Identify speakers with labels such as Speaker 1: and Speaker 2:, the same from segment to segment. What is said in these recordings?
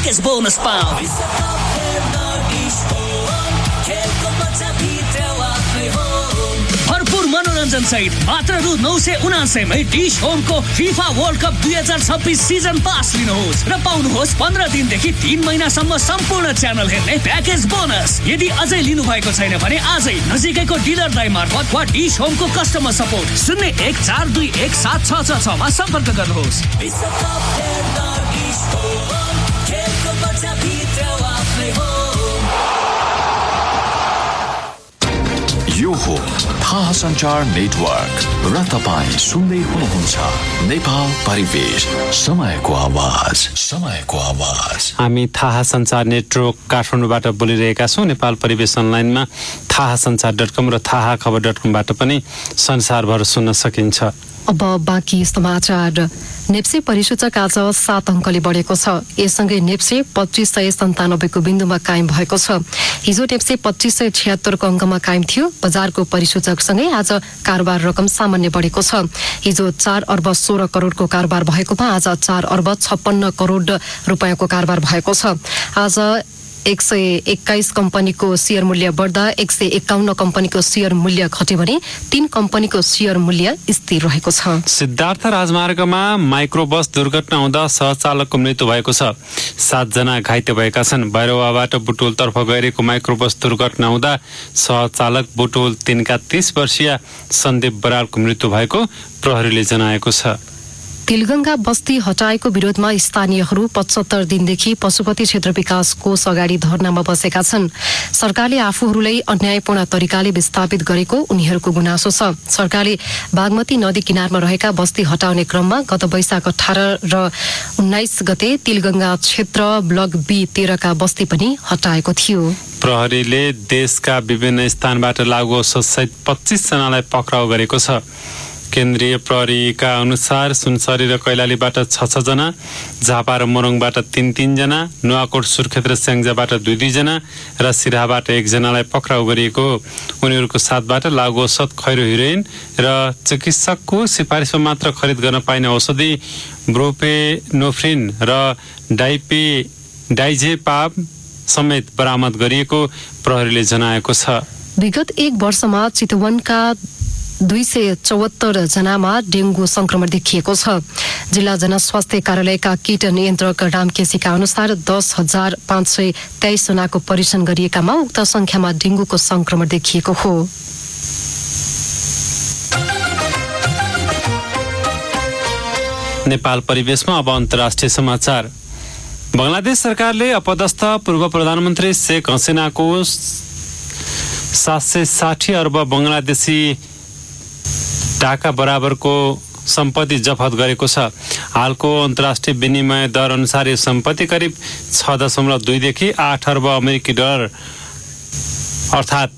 Speaker 1: Package bonus पाऊ। भरपूर मनोरञ्जन सहित मात्र रु 979 मै dish होमको FIFA world cup 2026 season pass लिनुहोस् र पाउनुहोस् 15 दिनदेखि 3 महिनासम्म सम्पूर्ण च्यानल हेर्ने प्याकेज बोनस। यदि अझै लिनु भएको छैन भने आजै नजिकैको डिलरलाई मार्फत वा डिश होमको कस्टमर सपोर्ट 0142176666 मा सम्पर्क गर्नुहोस्।
Speaker 2: यो हो थाहा सञ्चार नेटवर्क र तपाईं सुन्दै हुनुहुन्छ नेपाल परिवेश, समयको आवाज।
Speaker 3: हामी थाहा सञ्चार नेटवर्क काठमाडौँबाट बोलिरहेका छौँ। नेपाल परिवेश अनलाइनमा थाहा सञ्चार.com र थाहा खबर.com-बाट पनि संसारभर सुन्न सकिन्छ।
Speaker 4: अब बाँकी समाचार। नेप्से परिसूचक आज 7 अङ्कले बढेको छ। यससँगै नेप्से 2597 को बिन्दुमा कायम भएको छ। हिजो नेप्से 2576 को अङ्कमा कायम थियो। बजारको परिसूचकसँगै आज कारोबार रकम सामान्य बढेको छ। हिजो 4 अर्ब 16 करोडको कारोबार भएकोमा आज 4 अर्ब 56 करोड रुपैयाँको कारोबार भएको छ। आज 121 कम्पनीको शेयर मूल्य बढ्दा 151 कम्पनीको शेयर मूल्य घट्यो भने 3 कम्पनीको शेयर मूल्य स्थिर रहेको छ।
Speaker 3: सिद्धार्थ राजमार्गमा माइक्रोबस दुर्घटना हुँदा सहचालकको मृत्यु भएको छ। 7 जना घाइते भएका छन्। भैरवाबाट बुटोलतर्फ गएको माइक्रोबस दुर्घटना हुँदा सहचालक बुटोल 3 का 30 वर्षीय सन्दीप बरालको मृत्यु भएको प्रहरीले जनाएको छ।
Speaker 4: तिलगंगा बस्ती हटाएको विरोधमा स्थानीयहरू 75 दिनदेखि पशुपति क्षेत्र विकास कोष अगाडि धरनामा बसेका छन्। सरकारले आफूहरूलाई अन्यायपूर्ण तरिकाले विस्थापित गरेको उनीहरूको गुनासो छ। सरकारले बागमती नदी किनारमा रहेका बस्ती हटाउने क्रममा गत वैशाख 18 र 19 गते तिलगंगा क्षेत्र ब्लक बी 13 का बस्ती पनि हटाएको थियो।
Speaker 3: प्रहरीले देशका विभिन्न स्थानबाट लागू औषधसहित 25 जनालाई पक्राउ गरेको छ। केन्द्रीय प्रहरीका अनुसार सुनसरी र कैलालीबाट 6 जना, झापा र मोरङबाट 3 जना, नुवाकोट सुर्खेत र स्याङ्जाबाट 2 जना र सिराहाबाट 1 जनालाई पक्राउ गरिएको। उनीहरूको साथबाट लागू औषध खैरो हिरोइन र चिकित्सकको सिफारिसमा मात्र खरिद गर्न पाइने औषधि ब्रोपेनोफ्रिन र डाइजेपाम समेत बरामद गरिएको प्रहरीले जनाएको छ।
Speaker 4: विगत 1 वर्षमा चितवनका 274 जनामा डेंगू संक्रमण देखिएको छ। जिल्ला जनस्वास्थ्य कार्यालयका कीट नियन्त्रक रामकेसीका अनुसार 10,523 जनाको परीक्षण गरिएकामा उक्त संख्यामा डेंगूको संक्रमण देखिएको हो।
Speaker 3: नेपाल परिवेशमा अब अन्तर्राष्ट्रिय समाचार। बंगलादेश सरकारले अपदस्थ पूर्व प्रधानमन्त्री शेख हसिनाको 760 अर्ब बंगलादेशी टाका बराबरको सम्पत्ति जफत गरेको छ। हालको अन्तर्राष्ट्रिय विनिमय दर अनुसार यो सम्पत्ति करिब 6.2 देखि 8 अर्ब अमेरिकी डलर अर्थात्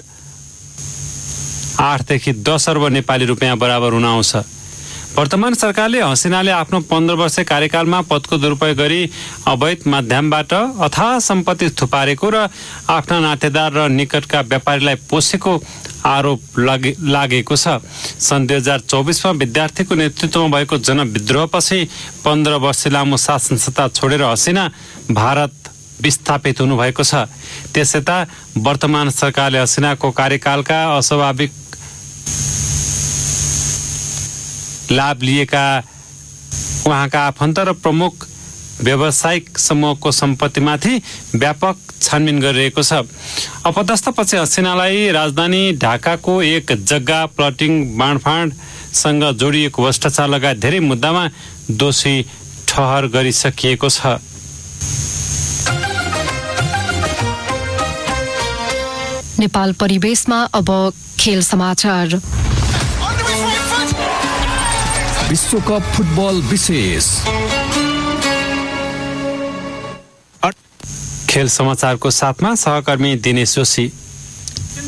Speaker 3: 8 देखि 10 अर्ब नेपाली रुपियाँ बराबर हुन आउँछ। वर्तमान सरकारले हसिनाले आफ्नो 15 वर्ष कार्यकालमा पदको दुरुपयोग गरी अवैध माध्यमबाट अथाह सम्पत्ति थुपारेको र आफ्ना नातेदार र निकटका व्यापारीलाई पोसेको आरोप लागेको छ। सन् 2024 विद्यार्थीको नेतृत्वमा भएको जनविद्रोहपछि 15 वर्ष लामो शासन सत्ता छोडेर हसिना भारत विस्थापित हुनुभएको छ। त्यसयता वर्तमान सरकारले हसिनाको कार्यकालका अस्वाभाविक लाभ लिएका उहाँका आफन्त र प्रमुख व्यावसायिक समूहको सम्पत्तिमाथि व्यापक छानबिन गरिरहेको छ। अपदस्थपछि हसिनालाई राजधानी ढाकाको एक जग्गा प्लटिङ बाँडफाँडसँग जोडिएको भ्रष्टाचार लगायत धेरै मुद्दामा दोषी ठहर गरिसकिएको छ।
Speaker 4: नेपाल परिवेशमा अब खेल समाचार।
Speaker 2: विश्वकप फुटबल विशेष
Speaker 3: खेल समाचारको साथमा सहकर्मी दिनेश जोशी।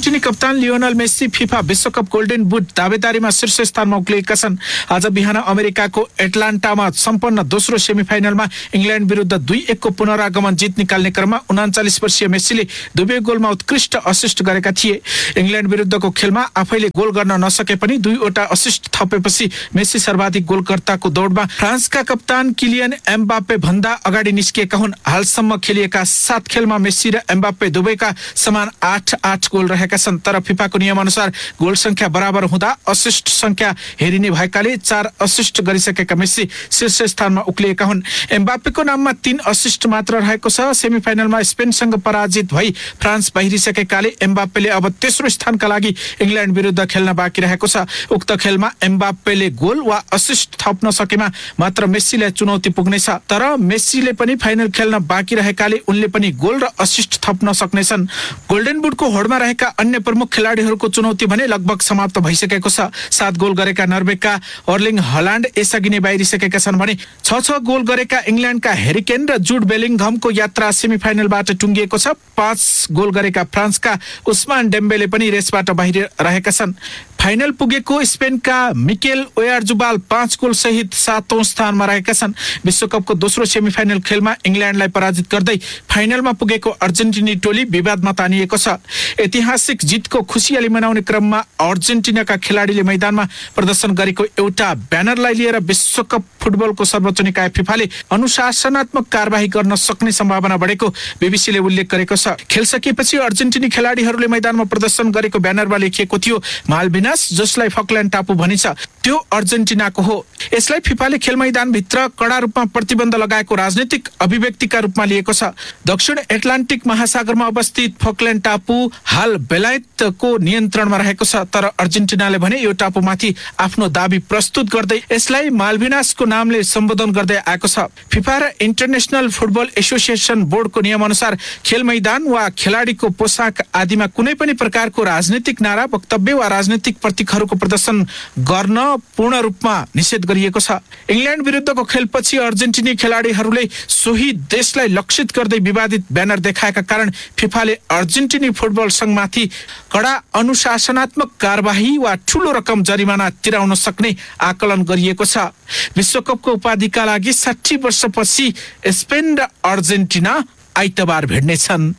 Speaker 5: अर्जेन्टिनी कप्तान लियोनल मेस्सी फिफा विश्वकप गोल्डन बुट दावेदारीमा शीर्ष स्थानमा उक्लिएका छन्। आज बिहान अमेरिकाको एटलान्टामा सम्पन्न दोस्रो सेमिफाइनलमा इङ्ल्यान्ड विरुद्ध 2-1 को पुनरागमन जित निकाल्ने क्रममा 39 वर्षीय मेस्सीले दुवै गोलमा उत्कृष्ट असिस्ट गरेका थिए। इङ्ल्यान्ड विरुद्धको खेलमा आफैले गोल गर्न नसके पनि 2वटा असिस्ट थपेपछि मेस्सी सर्वाधिक गोलकर्ताको दौडमा फ्रान्सका कप्तान किलियन एम्बाप्पे भन्दा अगाडि निस्किएका हुन्। हालसम्म खेलिएका 7 खेलमा मेस्सी र एम्बाप्पे दुवैका समान 8-8 गोल रहेका छन्। तर फिफाको नियमअनुसार गोल संख्या बराबर हुँदा असिस्ट संख्या हेरिने भएकाले 4 असिस्ट गरिसकेका मेस्सी शीर्ष स्थानमा उक्लिएका हुन्। एम्बाप्पेको नाममा 3 असिस्ट मात्र रहेको छ। सेमिफाइनलमा स्पेनसँग पराजित भई फ्रान्स बाहिरिसकेकाले एम्बाप्पेले अब तेस्रो स्थानका लागि इङ्ल्यान्ड विरुद्ध खेल्न बाँकी रहेको छ। उक्त खेलमा एम्बाप्पेले गोल वा असिस्ट थप्न सकेमा मात्र मेस्सीलाई चुनौती पुग्नेछ। तर मेस्सीले पनि फाइनल खेल्न बाँकी रहेकाले उनले पनि गोल र असिस्ट थप्न सक्नेछन्। गोल्डन बुटको होडमा रहेका अन्य प्रमुख खेलाडीहरूको चुनौती भने लगभग समाप्त भइसकेको छ। 7 गोल गरेका नर्वेका अर्लिङ हल्यान्ड यसअघि नै बाहिरिसकेका छन् भने 6 गोल गरेका इङ्ल्यान्डका हेरी केन र जुड बेलिङहमको यात्रा सेमिफाइनलबाट टुङ्गिएको छ। 5 गोल गरेका फ्रान्सका उस्मान डेम्बेले पनि रेसबाट बाहिर रहेका छन्। फाइनल पुगेको स्पेनका मिकेल ओयारजुबाल 5 गोल सहित 7औं स्थानमा रहेका छन्। विश्वकपको दोस्रो सेमिफाइनल खेलमा इङ्ल्यान्डलाई पराजित गर्दै फाइनलमा पुगेको अर्जेन्टिनी टोली विवादमा तानिएको छ। ऐतिहासिक जितको खुसियाली मनाउने क्रममा अर्जेन्टिनाका खेलाडीले मैदानमा प्रदर्शन गरेको एउटा ब्यानरलाई लिएर विश्वकप फुटबलको सर्वोच्च निकाय फिफाले अनुशासनात्मक कारबाही गर्न सक्ने सम्भावना बढेको बीबीसीले उल्लेख गरेको छ। खेल सकिएपछि अर्जेन्टिनी खेलाडीहरूले मैदानमा प्रदर्शन गरेको ब्यानरमा लेखिएको थियो माल्भिनास, जसलाई फकल्यान्ड टापु भनिन्छ, त्यो अर्जेन्टिनाको हो। यसलाई फिफाले खेल मैदानभित्र कडा रूपमा प्रतिबन्ध लगाएको राजनीतिक अभिव्यक्तिका रूपमा लिएको छ। दक्षिण एटलान्टिक महासागरमा अवस्थित फकल्यान्ड टापु हाल बेलायतको नियन्त्रणमा रहेको छ। तर अर्जेन्टिनाले भने यो टापुमाथि आफ्नो दाबी प्रस्तुत गर्दै यसलाई माल्भिनासको नामले सम्बोधन गर्दै आएको छ। फिफा र इन्टरनेसनल फुटबल एसोसिएसन बोर्डको नियमअनुसार खेल मैदान वा खेलाडीको पोसाक आदिमा कुनै पनि प्रकारको राजनीतिक नारा, वक्तव्य वा राजनीतिक प्रतीकहरूको प्रदर्शन गर्न पूर्ण रूपमा निषेध गरिएको छ। इङ्ल्यान्ड विरुद्धको खेलपछि अर्जेन्टिनी खेलाडीहरूले सोही देशलाई लक्षित गर्दै विवादित ब्यानर देखाएका कारण फिफाले अर्जेन्टिनी फुटबल संघमाथि कडा अनुशासनात्मक कारबाही वा ठूलो रकम जरिमाना तिराउन सक्ने आकलन गरिएको छ। विश्वकपको उपाधिका लागि 60 वर्षपछि स्पेन र अर्जेन्टिना आइतबार भिड्नेछन्।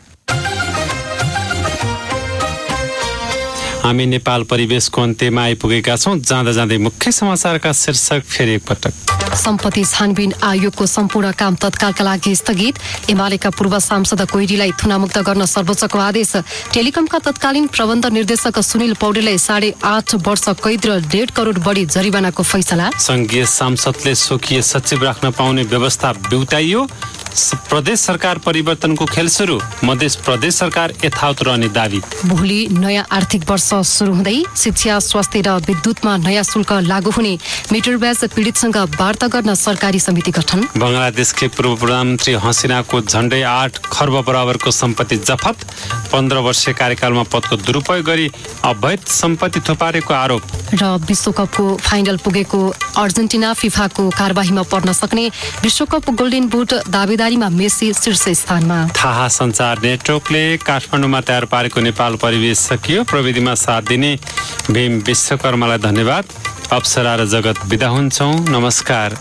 Speaker 3: हामी नेपाल परिवेशको अन्त्यमा आइपुगेका छौं। जाँदा जाँदै मुख्य समाचारका शीर्षक फेरि एकपटक।
Speaker 4: सम्पत्ति छानबिन आयोगको सम्पूर्ण काम तत्कालका लागि स्थगित। एमालेका पूर्व सांसद कोइरीलाई थुनामुक्त गर्न सर्वोच्चको आदेश। टेलिकमका तत्कालीन प्रबन्ध निर्देशक सुनिल पौडेललाई 8.5 वर्ष कैद र 1.5 करोड बढी जरिवानाको फैसला।
Speaker 3: संघीय सांसदले स्वकीय सचिव राख्न पाउने व्यवस्था बिउताइयो। प्रदेश सरकार परिवर्तनको खेल सुरु। मध्य प्रदेश सरकार यथावत रहने दावी। भोलि नयाँ आर्थिक वर्ष सुरु हुँदै शिक्षा, स्वास्थ्य र विद्युतमा नयाँ शुल्क लागू हुने। मिटर ब्याज पीडितसँग वार्ता गर्न सरकारी समिति गठन। बंगलादेशकै पूर्व प्रधानमन्त्री हसिनाको झण्डै 8 खर्ब बराबरको सम्पत्ति जफत। 15 वर्षीय कार्यकालमा पदको दुरुपयोग गरी अवैध सम्पत्ति थुपारेको आरोप। र विश्वकपको फाइनल पुगेको अर्जेन्टिना फिफाको कारबाहीमा पर्न सक्ने। विश्वकप गोल्डन बुट दावेदारीमा मेस्सी शीर्ष स्थानमा। थाहा सञ्चार नेटवर्कले काठमाडौँमा तयार पारेको नेपाल परिवेश सकियो। प्रविधिमा साथ दिने भीम विश्वकर्मालाई धन्यवाद। अप्सरा र जगत बिदा हुन्छौं। नमस्कार।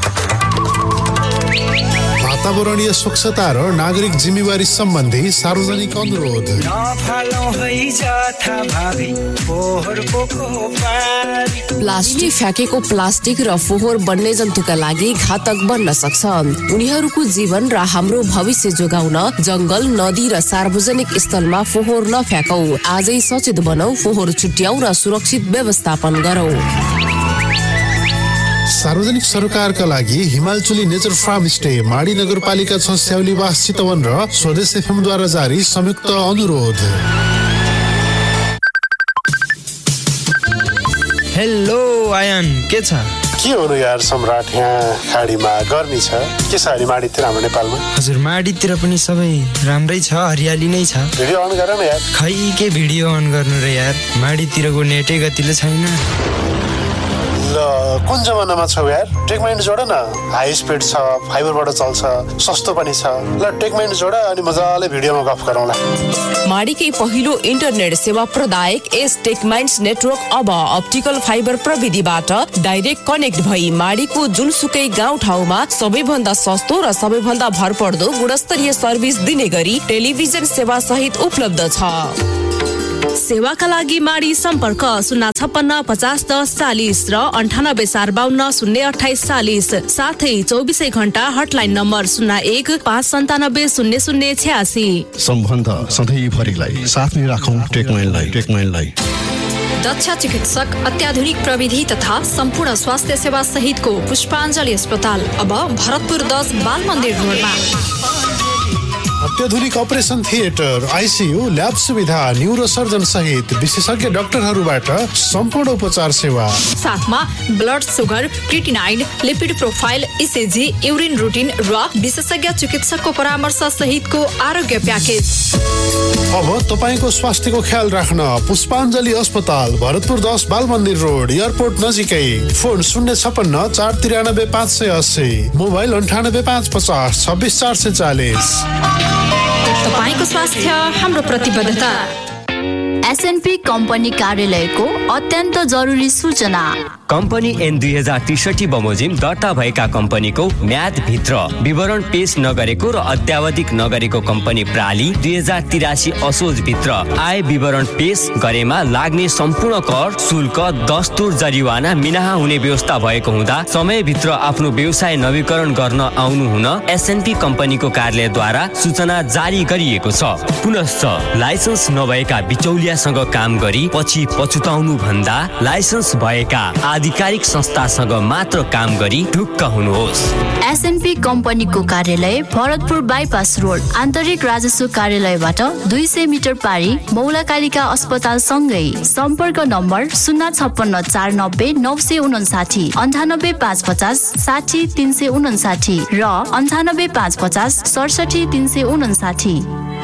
Speaker 6: वातावरणीय स्वच्छता र नागरिक जिम्मेवारी सम्बन्धी सार्वजनिक अनुरोध।
Speaker 7: प्लास्टिक फ्याँकेको प्लास्टिक र फोहोर वन्य जन्तुका लागि घातक बन्न सक्छ। उनीहरूको जीवन र हाम्रो भविष्य जोगाउन जंगल, नदी र सार्वजनिक स्थलमा फोहोर नफ्याँकौं। आजै सचेत बनौ, फोहोर छुट्याउ र सुरक्षित व्यवस्थापन गरौं।
Speaker 6: सार्वजनिक सरोकारका लागि हिमालचुली नेचर फार्म स्टे, माडी नगरपालिका 6 स्याउलीवास चितवन र स्वदेश एफएमद्वारा जारी संयुक्त अनुरोध।
Speaker 8: हेलो आयन, के छ?
Speaker 6: के हुनु यार सम्राट, यहाँ खाडीमा गर्मी छ के छ? अलि माडीतिर हाम्रो नेपालमा?
Speaker 8: हजुर, माडीतिर पनि सबै राम्रै छ, हरियाली नै छ।
Speaker 6: भिडियो अन गर न यार।
Speaker 8: खै के भिडियो अन गर्नु र यार, माडीतिरको नेटै गतिले छैन।
Speaker 6: ल कुन जमानामा छौ यार? टेकमाइन्ड जोड न, हाई स्पिड छ, फाइबरबाट चल्छ, सस्तो पनि छ। ल टेकमाइन्ड जोड अनि मजाले भिडियोमा गफ गरौँला।
Speaker 7: माडीकै पहिलो इन्टरनेट सेवा प्रदायक एस टेकमाइन्ड्स नेटवर्क अब अप्टिकल फाइबर प्रविधिबाट डाइरेक्ट कनेक्ट भई माडीको जुनसुकै गाउँ ठाउँमा सबैभन्दा सस्तो र सबैभन्दा भरपर्दो गुणस्तरीय सर्भिस दिने गरी टेलिभिजन सेवा सहित उपलब्ध छ।
Speaker 9: सेवाका लागि माडी सम्पर्क 056501040 र 9845202840 साथै 24 घण्टा हटलाइन नम्बर 0159700086।
Speaker 10: सम्बन्ध सधैँभरिलाई साथमै राखौं टेकमाइन्डलाई।
Speaker 11: दक्ष चिकित्सक, अत्याधुनिक प्रविधि तथा सम्पूर्ण स्वास्थ्य सेवा सहितको पुष्पाञ्जली अस्पताल अब भरतपुर 10 बाल मन्दिर रोडमा।
Speaker 6: अत्याधुनिक अपरेसन थिएटर, आइसियु, ल्याब सुविधा, न्युरोसर्जन सहित विशेषज्ञ डाक्टरहरूबाट सम्पूर्ण उपचार सेवा।
Speaker 11: साथमा blood sugar, creatinine, lipid profile, ECG, urine routine र विशेषज्ञ चिकित्सकको परामर्श सहितको आरोग्य प्याकेज।
Speaker 6: अब तपाईको स्वास्थ्यको ख्याल राख्न पुष्पाञ्जली अस्पताल, भरतपुर 10 बाल मन्दिर रोड, एयरपोर्ट नजिकै। Phone 056 493 580, mobile 98 550 26 440।
Speaker 11: तपाईको स्वास्थ्य हाम्रो प्रतिबद्धता।
Speaker 12: एसएनपी कम्पनी कार्यालयको अत्यन्त जरुरी सूचना।
Speaker 13: कम्पनी N 2063 बमोजिम दर्ता भएका कम्पनीको म्याद भित्र विवरण पेश नगरेको र अद्यावधिक नगरेको कम्पनी प्राली 2083 असोज भित्र आय विवरण पेश गरेमा लाग्ने सम्पूर्ण कर, शुल्क, दस्तुर, जरिवाना मिनाहा हुने व्यवस्था भएको हुँदा समयभित्र आफ्नो व्यवसाय नवीकरण गर्न आउनु हुन एसएनपी कम्पनीको कार्यालयद्वारा सूचना जारी गरिएको छ। पुनश्च लाइसेन्स नभएका बिचौलियासँग काम गरी पछि पछुताउनु भन्दा लाइसेन्स भएका आधिकारिक संस्थासँग मात्र काम गरी ढुक्क हुनुहोस्।
Speaker 12: एसएनपी कम्पनीको कार्यालय भरतपुर बाइपास रोड, आन्तरिक राजस्व कार्यालयबाट 200 मिटर पारी मौलाकालिका अस्पताल सँगै। सम्पर्क नम्बर 056 490 959, 98 550 60 359 र 98 550 67 359।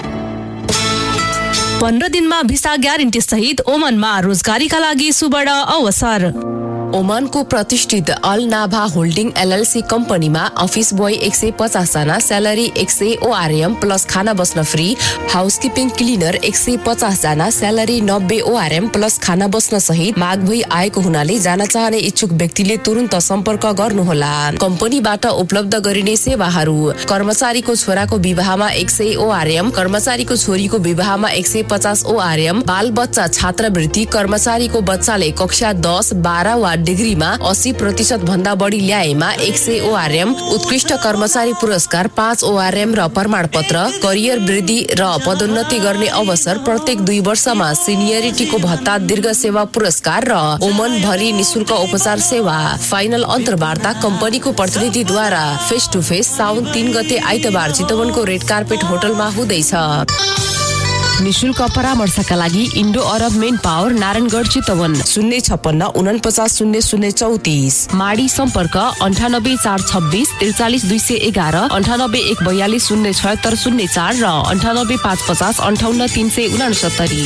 Speaker 9: 15 दिनमा भिसा ग्यारेन्टी सहित ओमनमा रोजगारीका लागि सुवर्ण अवसर।
Speaker 7: ओमानको प्रतिष्ठित अल नाभा होल्डिङ एलएलसी कम्पनीमा अफिस बोय 150 जना, स्यालेरी 100 ORM प्लस खाना बस्न फ्री। हाउसकिपिङ क्लिनर 150 जना, स्यालेरी 90 ORM प्लस खाना बस्न सहित माग भई आएको हुनाले जान चाहने इच्छुक व्यक्तिले तुरुन्त सम्पर्क गर्नुहोला। कम्पनीबाट उपलब्ध गरिने सेवाहरू: कर्मचारीको छोराको विवाहमा 100 ORM, कर्मचारीको छोरीको विवाहमा 150 ORM, बाल बच्चा छात्रवृत्ति, कर्मचारीको बच्चाले कक्षा 10, 12 वा डिग्रीमा 80% भन्दा बढी ल्याएमा 100 ORM, उत्कृष्ट कर्मचारी पुरस्कार 5 ORM र प्रमाणपत्र, करियर वृद्धि र पदोन्नति गर्ने अवसर प्रत्येक 2 वर्षमा, सिनियरिटीको भत्ता, दीर्घ सेवा पुरस्कार र ओमन भरि निशुल्क उपचार सेवा। फाइनल अन्तर्वार्ता कम्पनीको प्रतिनिधिद्वारा फेस टु फेस साउन 3 गते आइतबार चितवनको रेड कार्पेट होटलमा हुँदैछ। निशुल्क परामर्शका लागि इन्डो अरब मेन पावर, नारायणगढ, चितवन 056 49 0034। माडी सम्पर्क 98 426 43 211, 98 142 076 04 र 98 550 58 369।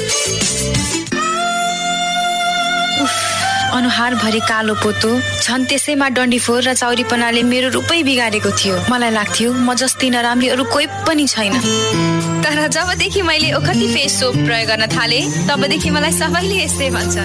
Speaker 14: अनुहार भरि कालो पोतो छन्, त्यसैमा डन्डीफोर र चौरीपनाले मेरो रूपै बिगारेको थियो। मलाई लाग्थ्यो म जस्तै नराम्री अरू कोही पनि छैन। तर जबदेखि मैले ओखती फेस सोप प्रयोग गर्न थाले तबदेखि मलाई सबैले यस्तै भन्छ।